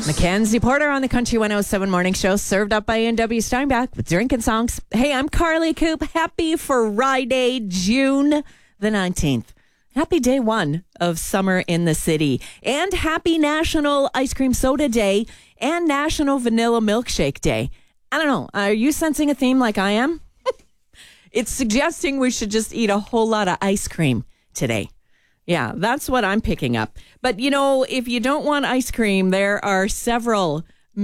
Mackenzie Porter on the Country 107 Morning Show, served up by N.W. Steinbach with drinking songs. Hey, I'm Carly Coop. Happy Friday, June the 19th. Happy day one of summer in the city. And happy National Ice Cream Soda Day and National Vanilla Milkshake Day. I don't know. Are you sensing a theme like I am? It's suggesting we should just eat a whole lot of ice cream today. Yeah, that's what I'm picking up. But, you know, if you don't want ice cream, there are several